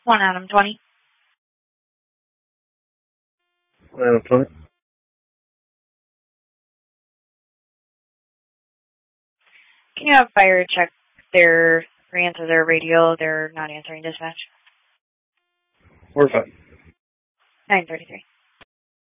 1 Adam 20. Adam 20. Can you have fire check their re-answer their radio? They're not answering dispatch. 4-5. 933.